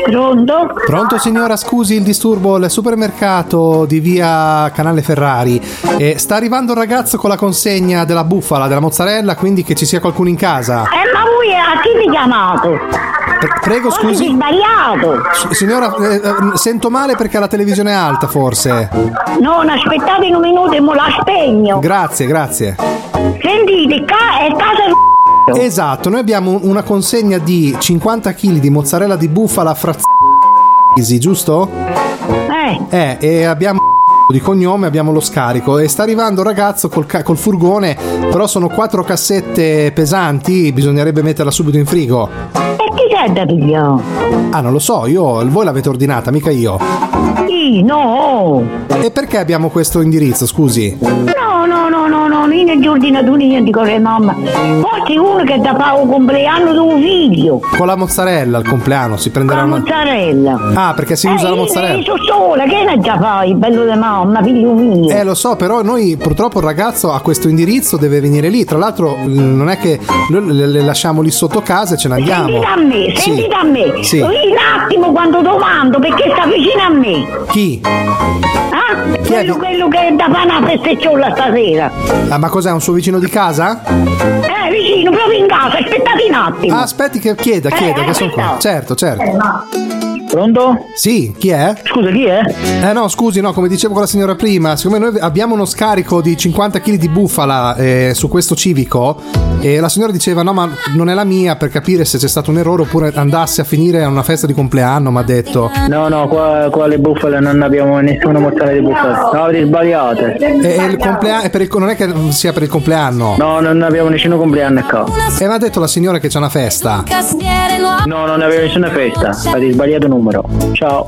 Pronto? Pronto signora, scusi il disturbo, il supermercato di via Canale Ferrari. Sta arrivando il ragazzo con la consegna della bufala, della mozzarella, quindi che ci sia qualcuno in casa. Ma voi a chi vi chiamato? Prego, scusi. Ho sbagliato. Signora, sento male perché la televisione è alta, forse. No, aspettate un minuto e mo la spegno. Grazie. Sentite, è casa Esatto, noi abbiamo una consegna di 50 kg di mozzarella di bufala giusto? E abbiamo di cognome, abbiamo lo scarico e sta arrivando il ragazzo col furgone, però sono 4 cassette pesanti, bisognerebbe metterla subito in frigo. E chi sei da pigliare? Ah, non lo so, voi l'avete ordinata, mica io. Sì, no. E perché abbiamo questo indirizzo, scusi? No, io non ti ho ordinato niente con le mamma. Forse uno che ti fa un compleanno di un figlio. Con la mozzarella al compleanno si prenderà la mozzarella. Ah, perché si usa la mozzarella. Io sono sola, che ne già fai, bello di mamma, figlio mio. Lo so, però noi purtroppo il ragazzo ha questo indirizzo, deve venire lì. Tra l'altro non è che le lasciamo lì sotto casa e ce ne andiamo. Sentite a me. Sì. Un attimo quando domando perché sta vicino a me. Chi? Quello che da fare una festecciola stasera. Ah, ma cos'è, un suo vicino di casa? Vicino, proprio in casa, aspettate un attimo. Ah, aspetti che chieda, che sono qua. Certo. Pronto? Sì, chi è? Scusa, chi è? No, scusi, no, come dicevo con la signora prima, siccome noi abbiamo uno scarico di 50 kg di bufala su questo civico e la signora diceva no, ma non è la mia, per capire se c'è stato un errore oppure andasse a finire a una festa di compleanno, mi ha detto. No, qua le bufale non abbiamo nessuna mozzarella di bufala. No, avete sbagliate. E il compleanno non è che sia per il compleanno? No, non abbiamo nessuno compleanno qua. E mi ha detto la signora che c'è una festa. No, non abbiamo nessuna festa. Avete sbagliato numero. Ciao.